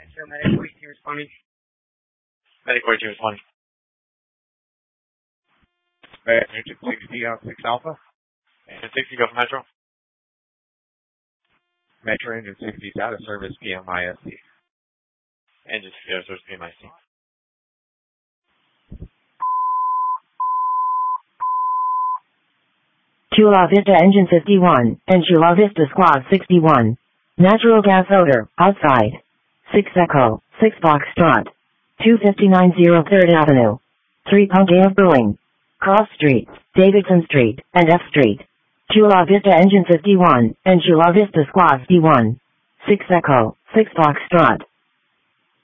Sure, Medic 42 responding. Medic 42 responding. Medic 60 on 6 Alpha. Engine 60, go for Metro. Metro Engine 60 is out of service, PMISC. Engine 60 out of service, PMISC. Chula Vista Engine 51, and Chula Vista Squad 61. Natural gas odor, outside. 6 Echo, 6 Foxtrot. 259 03rd Avenue. 3 Pangea Brewing. Cross Street, Davidson Street, and F Street. Chula Vista Engine 51, and Chula Vista Squad 51. 6 Echo, 6 Foxtrot.